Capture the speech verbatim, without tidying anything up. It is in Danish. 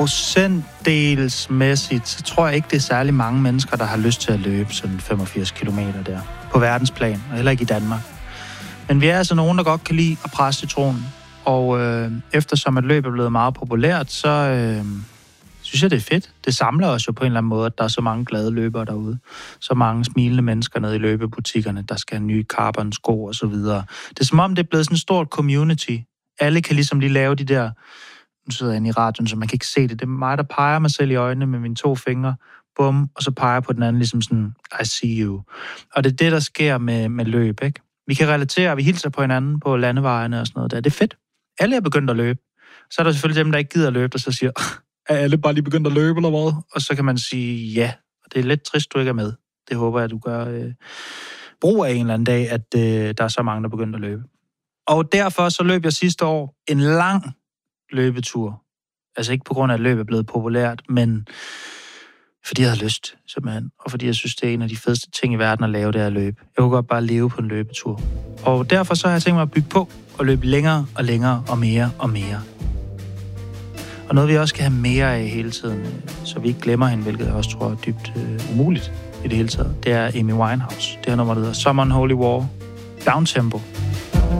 procentdelsmæssigt, så tror jeg ikke, det er særlig mange mennesker, der har lyst til at løbe sådan femogfirs kilometer der. På verdensplan, og heller ikke i Danmark. Men vi er altså nogen, der godt kan lide at presse citronen. Og øh, eftersom at løb er blevet meget populært, så øh, synes jeg, det er fedt. Det samler os jo på en eller anden måde, at der er så mange glade løbere derude. Så mange smilende mennesker nede i løbebutikkerne, der skal have nye carbon-sko og så videre. Det er som om, det er blevet sådan et stort community. Alle kan ligesom lige lave de der... Nu sidder jeg inde i radioen, så man kan ikke se det. Det er mig, der peger mig selv i øjnene med mine to fingre. Bum, og så peger jeg på den anden ligesom sådan, I see you. Og det er det, der sker med, med løb, ikke? Vi kan relatere, vi hilser på hinanden på landevejene og sådan noget der. Det er fedt. Alle er begyndt at løbe. Så er der selvfølgelig dem, der ikke gider at løbe, der så siger, er alle bare lige begyndt at løbe, eller hvad? Og så kan man sige, ja. Og det er lidt trist, du ikke er med. Det håber jeg, at du gør øh, brug af en eller anden dag, at øh, der er så mange, der begyndt at løbe. Og derfor så løb jeg sidste år en lang løbetur. Altså ikke på grund af, at løb er blevet populært, men fordi jeg havde lyst, simpelthen. Og fordi jeg synes, det er en af de fedeste ting i verden at lave, det er at løbe. Jeg kunne godt bare leve på en løbetur. Og derfor så har jeg tænkt mig at bygge på og løbe længere og længere og mere og mere. Og noget, vi også skal have mere af hele tiden, så vi ikke glemmer hende, hvilket jeg også tror er dybt øh, umuligt i det hele taget, det er Amy Winehouse. Det her nummer, der hedder Summer on Holy War. Downtempo.